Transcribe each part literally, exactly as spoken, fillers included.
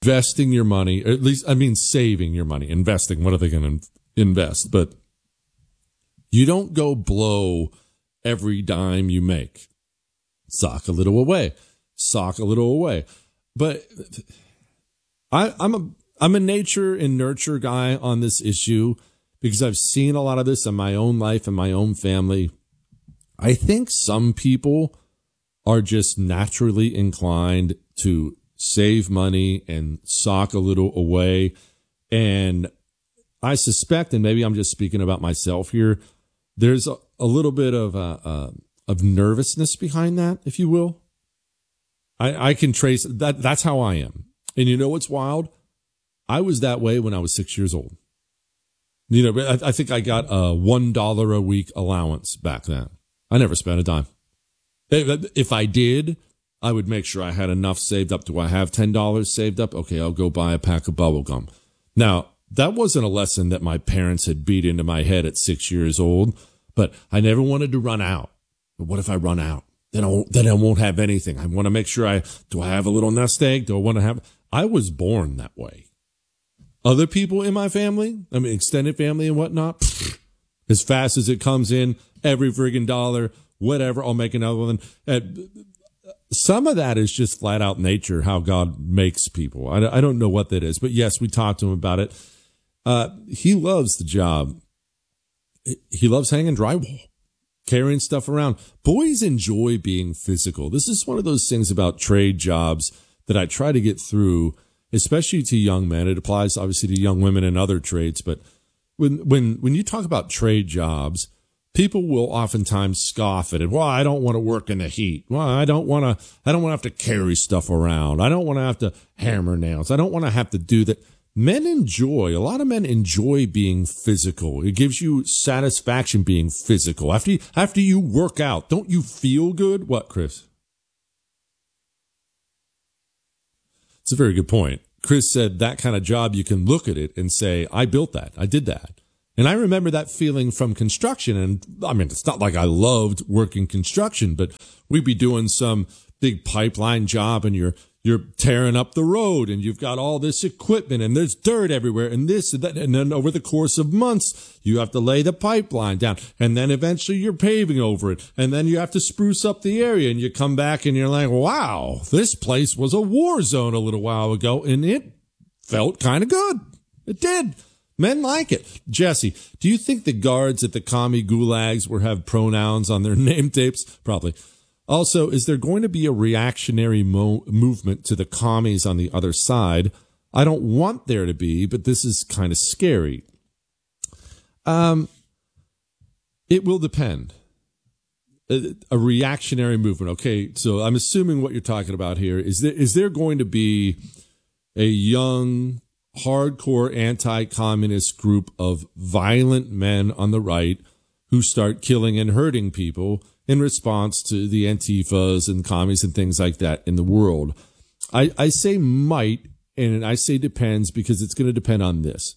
investing your money, or at least, I mean, saving your money. Investing, what are they going to invest? But you don't go blow every dime you make. Sock a little away. Sock a little away. But I, I'm a I'm a nature and nurture guy on this issue because I've seen a lot of this in my own life and my own family. I think some people are just naturally inclined to save money and sock a little away. And I suspect, and maybe I'm just speaking about myself here, there's a, a little bit of uh, uh, of nervousness behind that, if you will. I, I can trace that. That's how I am. And you know what's wild? I was that way when I was six years old. You know, I, I think I got a one dollar a week allowance back then. I never spent a dime. If, if I did, I would make sure I had enough saved up. Do I have ten dollars saved up? Okay, I'll go buy a pack of bubble gum. Now, that wasn't a lesson that my parents had beat into my head at six years old, but I never wanted to run out. But what if I run out? Then I won't, then I won't have anything. I want to make sure I, do I have a little nest egg? Do I want to have, I was born that way. Other people in my family, I mean, extended family and whatnot, as fast as it comes in, every friggin' dollar, whatever, I'll make another one. And some of that is just flat out nature, how God makes people. I, I don't know what that is, but yes, we talked to him about it. Uh, he loves the job. He loves hanging drywall, carrying stuff around. Boys enjoy being physical. This is one of those things about trade jobs that I try to get through, especially to young men. It applies obviously to young women and other trades, but when when when you talk about trade jobs, people will oftentimes scoff at it. Well, I don't want to work in the heat. Well, I don't want to I don't want to have to carry stuff around. I don't want to have to hammer nails. I don't want to have to do that. Men enjoy, a lot of men enjoy being physical. It gives you satisfaction being physical. After you, after you work out, don't you feel good? What, Chris? It's a very good point. Chris said that kind of job, you can look at it and say, I built that. I did that. And I remember that feeling from construction. And I mean, it's not like I loved working construction, but we'd be doing some big pipeline job and you're, you're tearing up the road and you've got all this equipment and there's dirt everywhere and this and that. And then over the course of months, you have to lay the pipeline down and then eventually you're paving over it. And then you have to spruce up the area and you come back and you're like, wow, this place was a war zone a little while ago. And it felt kind of good. It did. Men like it. Jesse, do you think the guards at the commie gulags will have pronouns on their name tapes? Probably. Also, is there going to be a reactionary mo- movement to the commies on the other side? I don't want there to be, but this is kind of scary. Um, it will depend. A, a reactionary movement. Okay, so I'm assuming what you're talking about here is there, is there going to be a young, hardcore anti-communist group of violent men on the right who start killing and hurting people in response to the Antifas and commies and things like that in the world? I, I say might, and I say depends because it's going to depend on this.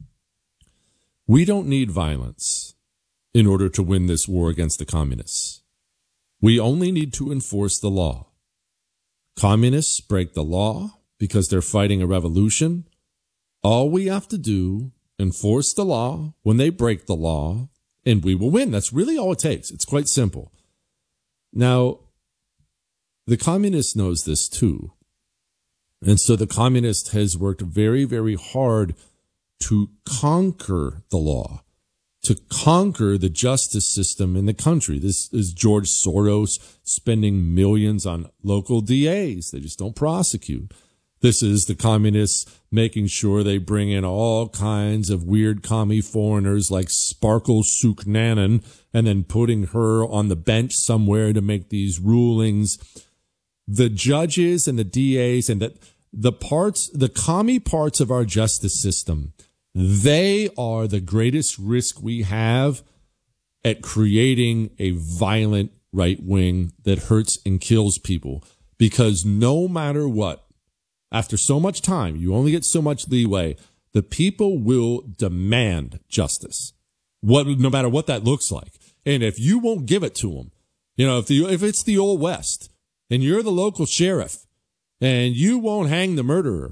We don't need violence in order to win this war against the communists. We only need to enforce the law. Communists break the law because they're fighting a revolution. All we have to do, enforce the law when they break the law, and we will win. That's really all it takes. It's quite simple. Now, the communist knows this too. And so the communist has worked very, very hard to conquer the law, to conquer the justice system in the country. This is George Soros spending millions on local D As. They just don't prosecute. This is the communists making sure they bring in all kinds of weird commie foreigners like Sparkle Suknanen and then putting her on the bench somewhere to make these rulings. The judges and the D As and the, the parts, the commie parts of our justice system, they are the greatest risk we have at creating a violent right wing that hurts and kills people. Because no matter what, after so much time, you only get so much leeway, the people will demand justice, what, no matter what that looks like. And if you won't give it to them, you know, if the, if it's the old West and you're the local sheriff and you won't hang the murderer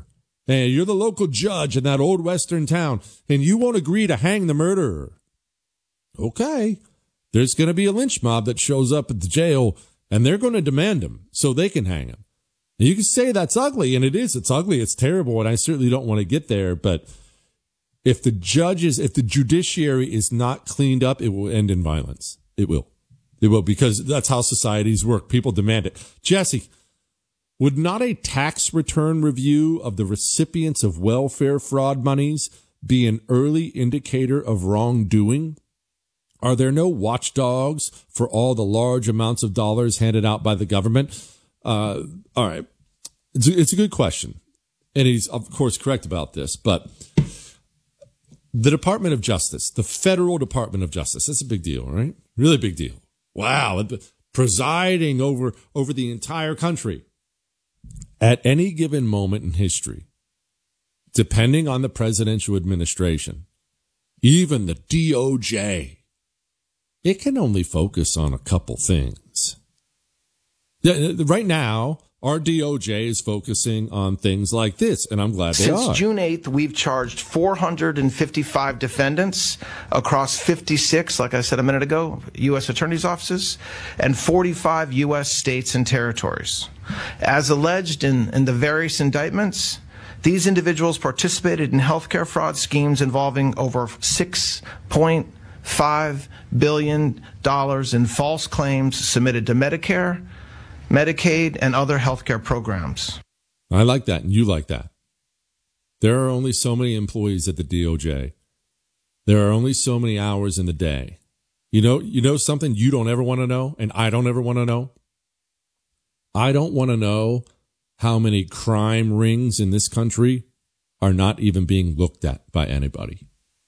and you're the local judge in that old western town, and you won't agree to hang the murderer. Okay, there's going to be a lynch mob that shows up at the jail, and they're going to demand him so they can hang him. And you can say that's ugly, and it is. It's ugly. It's terrible, and I certainly don't want to get there. But if the judges, if the judiciary is not cleaned up, it will end in violence. It will. It will, because that's how societies work. People demand it. Jesse, would not a tax return review of the recipients of welfare fraud monies be an early indicator of wrongdoing? Are there no watchdogs for all the large amounts of dollars handed out by the government? Uh, all right. It's a, it's a good question. And he's, of course, correct about this. But the Department of Justice, the federal Department of Justice, that's a big deal, right? Really big deal. Wow. Presiding over, over the entire country. At any given moment in history, depending on the presidential administration, even the D O J, it can only focus on a couple things. Right now, our D O J is focusing on things like this, and I'm glad they Since are. Since June eighth, we've charged four hundred fifty-five defendants across fifty-six, like I said a minute ago, U S attorneys' offices, and forty-five U S states and territories. As alleged in, in the various indictments, these individuals participated in healthcare fraud schemes involving over six point five billion dollars in false claims submitted to Medicare, Medicaid, and other healthcare programs. I like that, and you like that. There are only so many employees at the D O J. There are only so many hours in the day. You know, you know something you don't ever want to know, and I don't ever want to know? I don't want to know how many crime rings in this country are not even being looked at by anybody.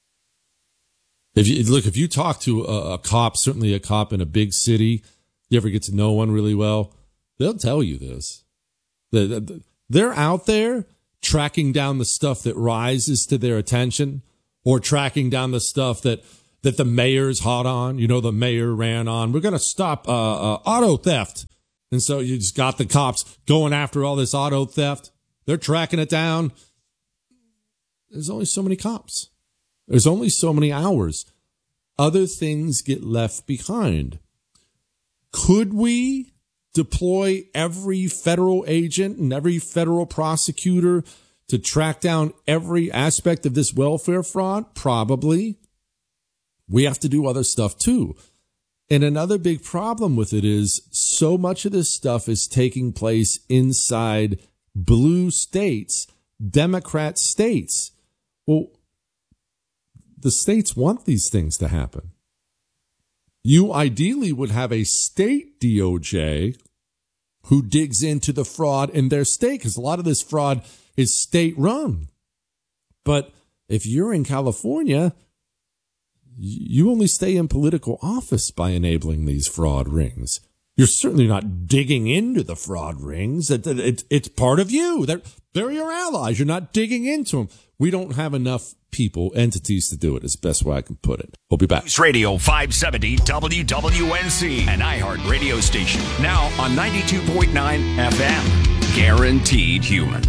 If you look, if you talk to a, a cop, certainly a cop in a big city, you ever get to know one really well, they'll tell you this. They're out there tracking down the stuff that rises to their attention, or tracking down the stuff that, that the mayor's hot on. You know, the mayor ran on, we're going to stop uh, uh, auto theft. And so you just got the cops going after all this auto theft. They're tracking it down. There's only so many cops. There's only so many hours. Other things get left behind. Could we deploy every federal agent and every federal prosecutor to track down every aspect of this welfare fraud? Probably. We have to do other stuff too. And another big problem with it is so much of this stuff is taking place inside blue states, Democrat states. Well, the states want these things to happen. You ideally would have a state D O J who digs into the fraud in their state, because a lot of this fraud is state run. But if you're in California, you only stay in political office by enabling these fraud rings. You're certainly not digging into the fraud rings. It, it, it's part of you. They're, they're your allies. You're not digging into them. We don't have enough people, entities to do it, is the best way I can put it. We'll be back. News Radio five seventy W W N C, an iHeart radio station. Now on ninety-two point nine F M. Guaranteed Human.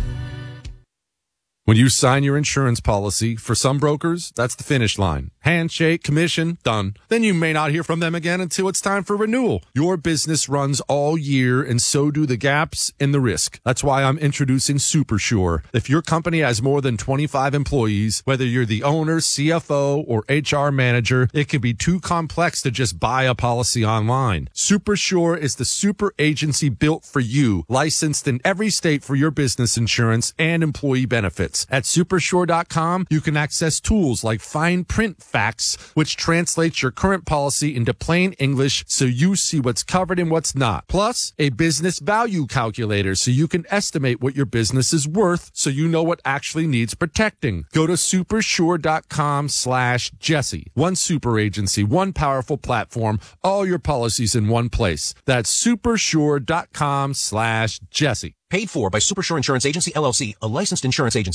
When you sign your insurance policy, for some brokers, that's the finish line. Handshake, commission, done. Then you may not hear from them again until it's time for renewal. Your business runs all year, and so do the gaps and the risk. That's why I'm introducing SuperSure. If your company has more than twenty-five employees, whether you're the owner, C F O, or H R manager, it can be too complex to just buy a policy online. SuperSure is the super agency built for you, licensed in every state for your business insurance and employee benefits. At supersure dot com, you can access tools like fine print facts, which translates your current policy into plain English so you see what's covered and what's not. Plus, a business value calculator so you can estimate what your business is worth so you know what actually needs protecting. Go to supersure dot com slash Jesse. One super agency, one powerful platform, all your policies in one place. That's supersure dot com slash Jesse. Paid for by Supersure Insurance Agency, L L C, a licensed insurance agency.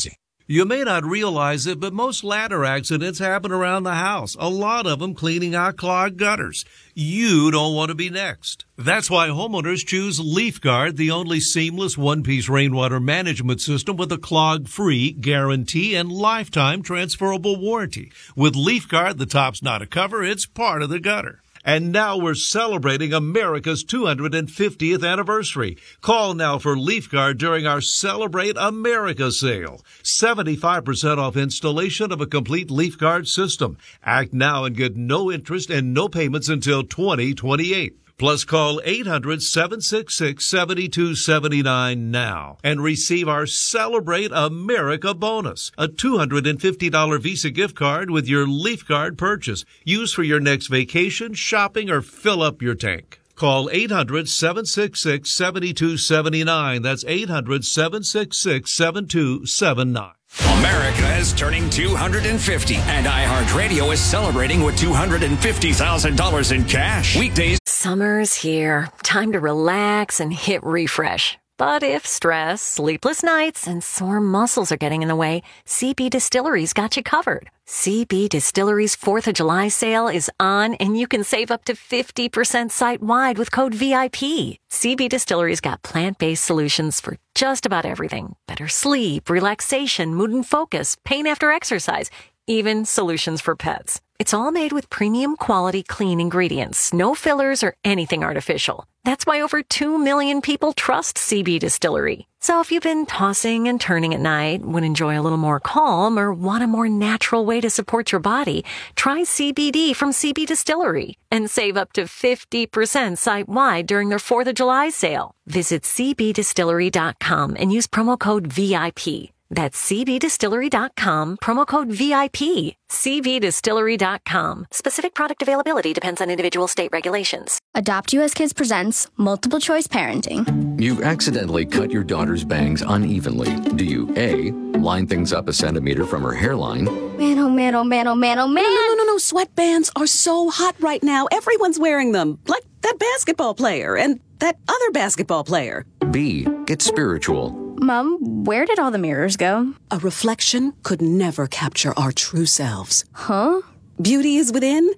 You may not realize it, but most ladder accidents happen around the house, a lot of them cleaning out clogged gutters. You don't want to be next. That's why homeowners choose LeafGuard, the only seamless one-piece rainwater management system with a clog-free guarantee and lifetime transferable warranty. With LeafGuard, the top's not a cover, it's part of the gutter. And now we're celebrating America's two hundred fiftieth anniversary. Call now for LeafGuard during our Celebrate America sale. seventy-five percent off installation of a complete LeafGuard system. Act now and get no interest and no payments until twenty twenty-eight. Plus, call eight hundred, seven six six, seven two seven nine now and receive our Celebrate America bonus, a two hundred fifty dollars Visa gift card with your LeafGuard purchase. Use for your next vacation, shopping, or fill up your tank. Call eight hundred, seven six six, seven two seven nine. That's eight hundred, seven six six, seven two seven nine. America is turning two hundred fifty, and iHeartRadio is celebrating with two hundred fifty thousand dollars in cash. Weekdays. Summer's here. Time to relax and hit refresh. But if stress, sleepless nights, and sore muscles are getting in the way, C B Distillery's got you covered. C B Distillery's fourth of July sale is on, and you can save up to fifty percent site-wide with code V I P. C B Distillery's got plant-based solutions for just about everything. Better sleep, relaxation, mood and focus, pain after exercise, even solutions for pets. It's all made with premium quality clean ingredients, no fillers or anything artificial. That's why over two million people trust C B Distillery. So if you've been tossing and turning at night, would enjoy a little more calm, or want a more natural way to support your body, try C B D from C B Distillery and save up to fifty percent site-wide during their fourth of July sale. Visit c b distillery dot com and use promo code V I P. That's c b distillery dot com, promo code V I P. c b distillery dot com. Specific product availability depends on individual state regulations. Adopt U S Kids presents Multiple Choice Parenting. You accidentally cut your daughter's bangs unevenly. Do you A, line things up a centimeter from her hairline? Man, oh man, oh man, oh man, oh man. No, no, no, no. Sweatbands are so hot right now. Everyone's wearing them. Like that basketball player and that other basketball player. B, get spiritual. Mom, where did all the mirrors go? A reflection could never capture our true selves. Huh? Beauty is within.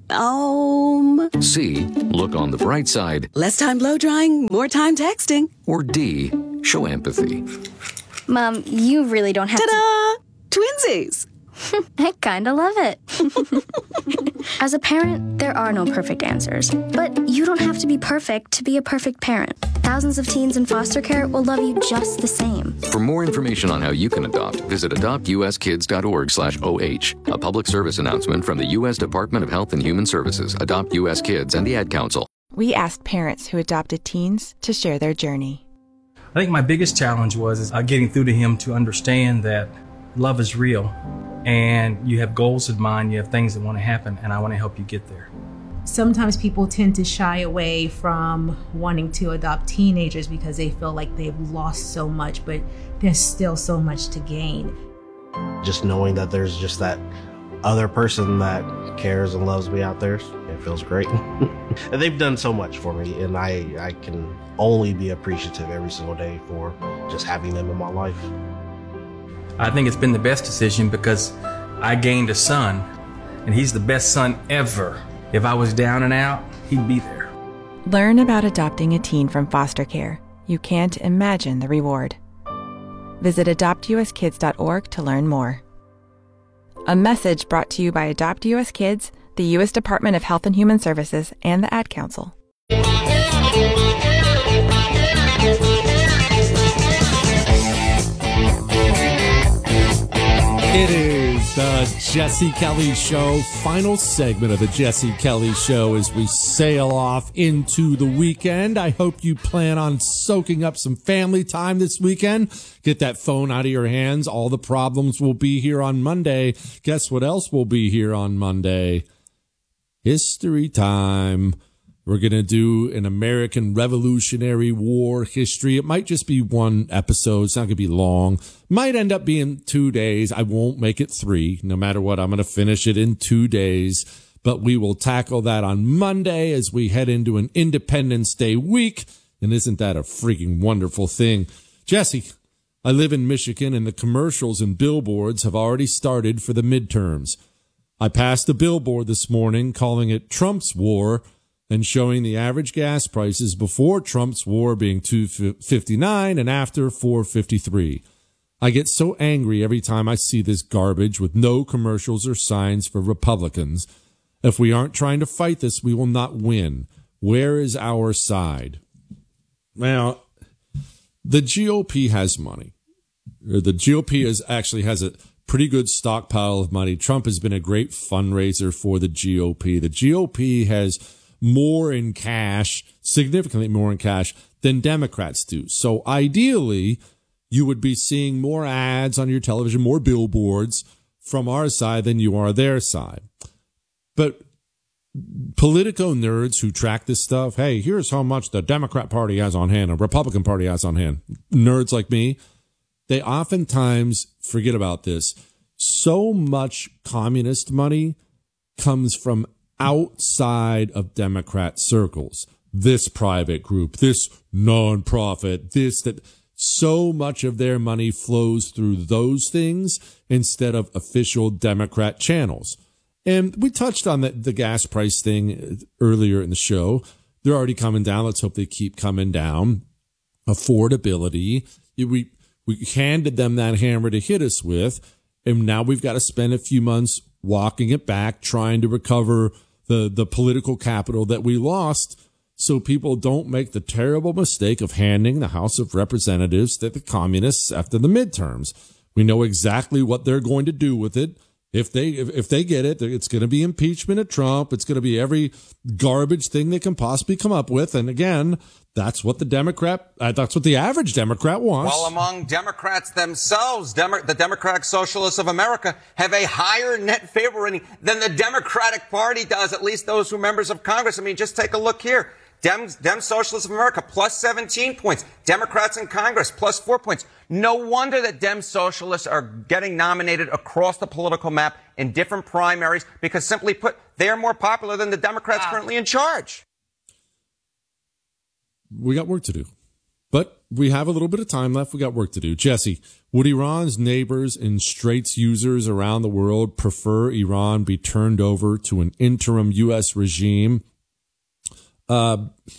Um. C, look on the bright side. Less time blow drying, more time texting. Or D, show empathy. Mom, you really don't have Ta-da! To... Twinsies. I kinda love it. As a parent, there are no perfect answers. But you don't have to be perfect to be a perfect parent. Thousands of teens in foster care will love you just the same. For more information on how you can adopt, visit adopt u s kids dot org slash O H. A public service announcement from the U S Department of Health and Human Services, Adopt U S Kids, and the Ad Council. We asked parents who adopted teens to share their journey. I think my biggest challenge was is, uh, getting through to him to understand that love is real. And you have goals in mind, you have things that want to happen, and I want to help you get there. Sometimes people tend to shy away from wanting to adopt teenagers because they feel like they've lost so much, but there's still so much to gain. Just knowing that there's just that other person that cares and loves me out there, it feels great. And they've done so much for me, and I, I can only be appreciative every single day for just having them in my life. I think it's been the best decision because I gained a son, and he's the best son ever. If I was down and out, he'd be there. Learn about adopting a teen from foster care. You can't imagine the reward. Visit adopt u s kids dot org to learn more. A message brought to you by Adopt U S Kids, the U S Department of Health and Human Services, and the Ad Council. It is the Jesse Kelly Show, final segment of the Jesse Kelly Show as we sail off into the weekend. I hope you plan on soaking up some family time this weekend. Get that phone out of your hands. All the problems will be here on Monday. Guess what else will be here on Monday? History time. We're going to do an American Revolutionary War history. It might just be one episode. It's not going to be long. Might end up being two days. I won't make it three. No matter what, I'm going to finish it in two days. But we will tackle that on Monday as we head into an Independence Day week. And isn't that a freaking wonderful thing? Jesse, I live in Michigan, and the commercials and billboards have already started for the midterms. I passed a billboard this morning calling it Trump's War and showing the average gas prices before Trump's war being two fifty-nine and after four fifty-three. I get so angry every time I see this garbage with no commercials or signs for Republicans. If we aren't trying to fight this, we will not win. Where is our side? Well, the G O P has money. The G O P is actually has a pretty good stockpile of money. Trump has been a great fundraiser for the G O P. The G O P has more in cash, significantly more in cash than Democrats do. So ideally, you would be seeing more ads on your television, more billboards from our side than you are their side. But Politico nerds who track this stuff, hey, here's how much the Democrat Party has on hand, a Republican Party has on hand. Nerds like me, they oftentimes forget about this. So much communist money comes from outside of Democrat circles. This private group, this nonprofit, this, that. So much of their money flows through those things instead of official Democrat channels. And we touched on the, the gas price thing earlier in the show. They're already coming down. Let's hope they keep coming down. Affordability. We, we handed them that hammer to hit us with. And now we've got to spend a few months walking it back, trying to recover the, the political capital that we lost, so people don't make the terrible mistake of handing the House of Representatives to the communists after the midterms. We know exactly what they're going to do with it. If they if, if they get it, it's going to be impeachment of Trump. It's going to be every garbage thing they can possibly come up with. And again, that's what the Democrat, uh, that's what the average Democrat wants. While among Democrats themselves, Demo- the Democratic Socialists of America have a higher net favor rating than the Democratic Party does, at least those who are members of Congress. I mean, just take a look here. Dem, Dem Socialists of America, plus seventeen points. Democrats in Congress, plus four points. No wonder that Dem Socialists are getting nominated across the political map in different primaries, because simply put, they are more popular than the Democrats ah. currently in charge. We got work to do. But we have a little bit of time left. We got work to do. Jesse, would Iran's neighbors and Straits users around the world prefer Iran be turned over to an interim U S regime? Uh,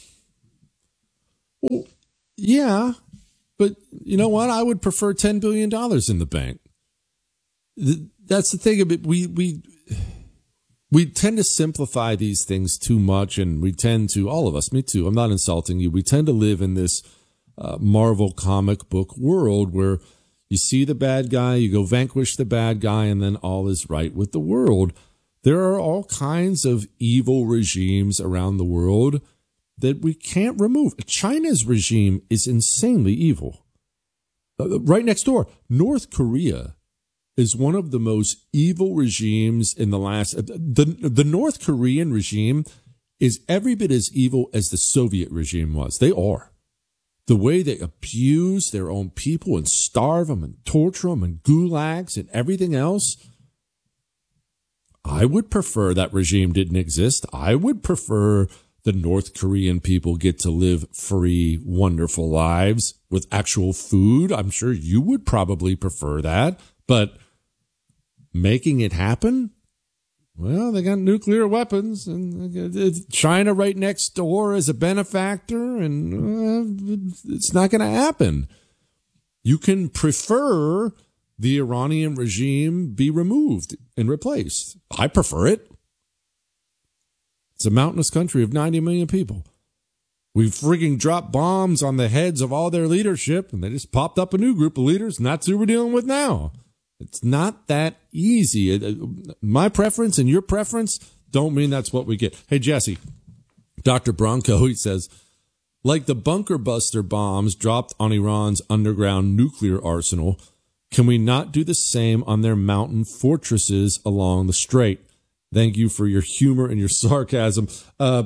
well, yeah, but you know what? I would prefer ten billion dollars in the bank. That's the thing of it. We, we, we tend to simplify these things too much, and we tend to, all of us, me too, I'm not insulting you. We tend to live in this uh, Marvel comic book world where you see the bad guy, you go vanquish the bad guy, and then all is right with the world. There are all kinds of evil regimes around the world that we can't remove. China's regime is insanely evil. Uh, right next door, North Korea is one of the most evil regimes in the last... Uh, the, the North Korean regime is every bit as evil as the Soviet regime was. They are. The way they abuse their own people and starve them and torture them and gulags and everything else... I would prefer that regime didn't exist. I would prefer the North Korean people get to live free, wonderful lives with actual food. I'm sure you would probably prefer that. But making it happen? Well, they got nuclear weapons, and China right next door is a benefactor, and uh, it's not going to happen. You can prefer the Iranian regime be removed and replaced. I prefer it. It's a mountainous country of ninety million people. We frigging dropped bombs on the heads of all their leadership, and they just popped up a new group of leaders, and that's who we're dealing with now. It's not that easy. My preference and your preference don't mean that's what we get. Hey, Jesse, Doctor Bronco, he says, like the bunker buster bombs dropped on Iran's underground nuclear arsenal, can we not do the same on their mountain fortresses along the strait? Thank you for your humor and your sarcasm. Uh,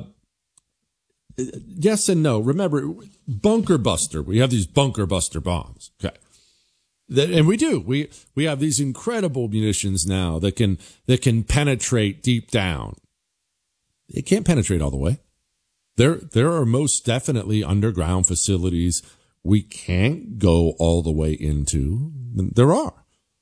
yes and no. Remember, bunker buster. We have these bunker buster bombs. Okay. And we do. We we have these incredible munitions now that can that can penetrate deep down. It can't penetrate all the way. There there are most definitely underground facilities we can't go all the way into. There are.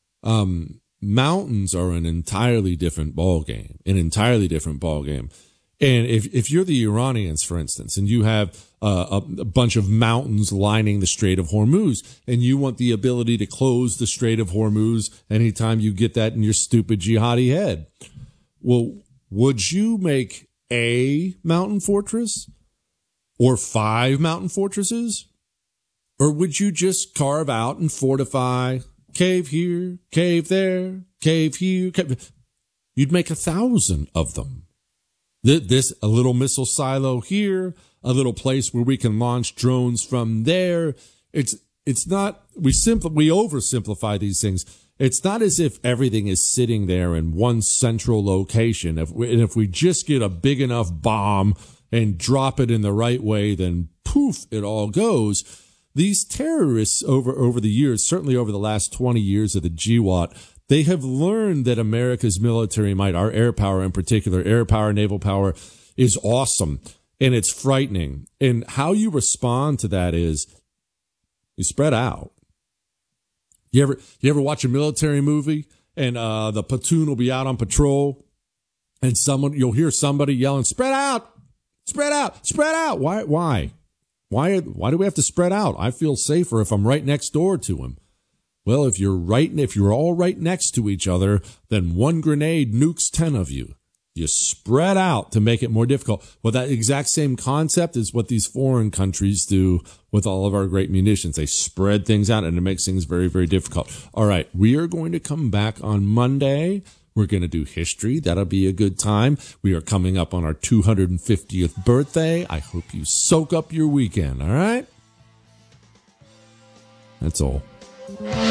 Um, mountains are an entirely different ball game, an entirely different ball game. And if, if you're the Iranians, for instance, and you have uh, a, a bunch of mountains lining the Strait of Hormuz, and you want the ability to close the Strait of Hormuz anytime you get that in your stupid jihadi head, well, would you make a mountain fortress or five mountain fortresses? Or would you just carve out and fortify, cave here, cave there, cave here, cave? You'd make a thousand of them. This, a little missile silo here, a little place where we can launch drones from there. It's, it's not, we simply, we oversimplify these things. It's not as if everything is sitting there in one central location. If we, and if we just get a big enough bomb and drop it in the right way, then poof, it all goes. These terrorists over, over the years, certainly over the last twenty years of the G WOT, they have learned that America's military might, our air power in particular, air power, naval power, is awesome, and it's frightening. And how you respond to that is you spread out. You ever, you ever watch a military movie and uh, the platoon will be out on patrol and someone, you'll hear somebody yelling, spread out, spread out, spread out. Why, why, why, why do we have to spread out? I feel safer if I'm right next door to him. Well, if you're right, if you're all right next to each other, then one grenade nukes ten of you. You spread out to make it more difficult. Well, that exact same concept is what these foreign countries do with all of our great munitions. They spread things out and it makes things very, very difficult. All right. We are going to come back on Monday. We're going to do history. That'll be a good time. We are coming up on our two hundred fiftieth birthday. I hope you soak up your weekend. All right. That's all.